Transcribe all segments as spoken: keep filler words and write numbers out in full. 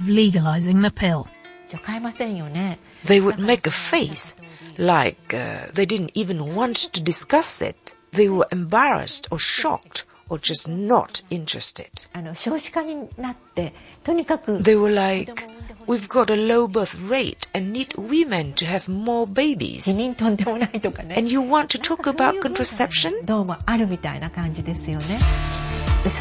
legalizing the pill. They would make a face, like uh, they didn't even want to discuss it. They were embarrassed or shocked or just not interested. They were like, we've got a low birth rate and need women to have more babies. And you want to talk about contraception? They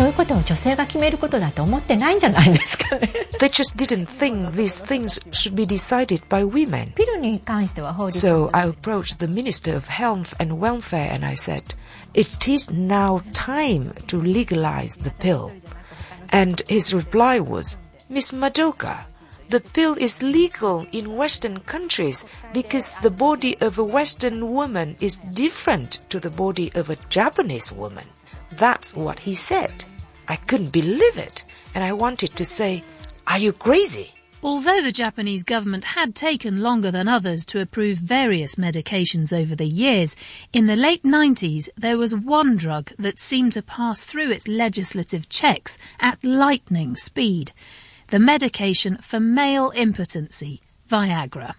just didn't think these things should be decided by women. So I approached the Minister of Health and Welfare and I said, it is now time to legalize the pill. And his reply was, Miss Madoka, the pill is legal in Western countries because the body of a Western woman is different to the body of a Japanese woman. That's what he said. I couldn't believe it, and I wanted to say, are you crazy? Although the Japanese government had taken longer than others to approve various medications over the years, in the late nineties there was one drug that seemed to pass through its legislative checks at lightning speed. The medication for male impotency, Viagra.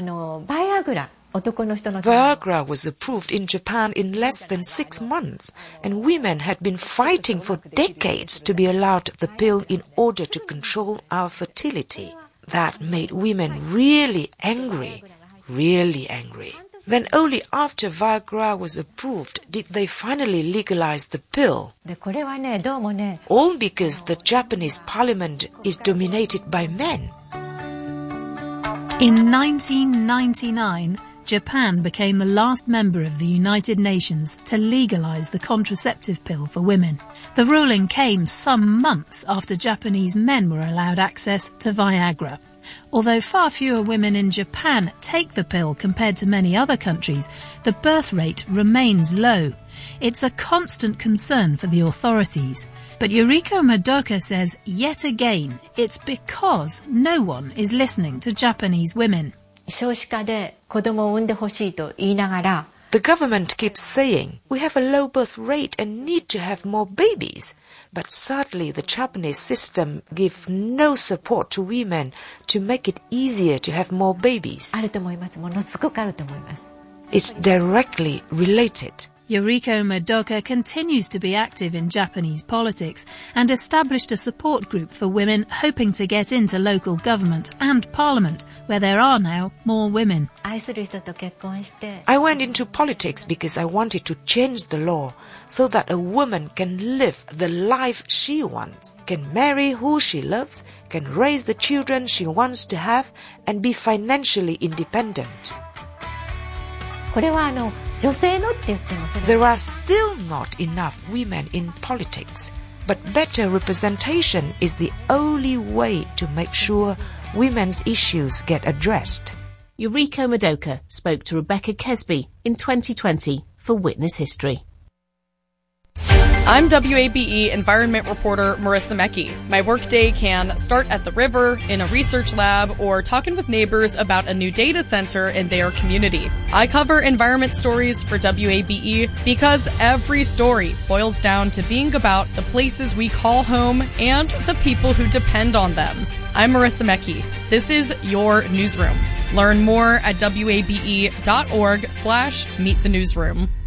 Viagra was approved in Japan in less than six months, and women had been fighting for decades to be allowed the pill in order to control our fertility. That made women really angry, really angry. Then only after Viagra was approved did they finally legalize the pill. All because the Japanese parliament is dominated by men. In nineteen ninety-nine, Japan became the last member of the United Nations to legalize the contraceptive pill for women. The ruling came some months after Japanese men were allowed access to Viagra. Although far fewer women in Japan take the pill compared to many other countries, the birth rate remains low. It's a constant concern for the authorities. But Yuriko Madoka says, yet again, it's because no one is listening to Japanese women. The government keeps saying, we have a low birth rate and need to have more babies. But sadly, the Japanese system gives no support to women to make it easier to have more babies. It's directly related. Yuriko Madoka continues to be active in Japanese politics and established a support group for women hoping to get into local government and parliament, where there are now more women. I went into politics because I wanted to change the law so that a woman can live the life she wants, can marry who she loves, can raise the children she wants to have, and be financially independent. There are still not enough women in politics, but better representation is the only way to make sure women's issues get addressed. Yuriko Madoka spoke to Rebecca Kesby in twenty twenty for Witness History. I'm W A B E environment reporter Marissa Mecki. My workday can start at the river, in a research lab, or talking with neighbors about a new data center in their community. I cover environment stories for W A B E because every story boils down to being about the places we call home and the people who depend on them. I'm Marissa Mecki. This is your newsroom. Learn more at W A B E dot org slash meet the newsroom.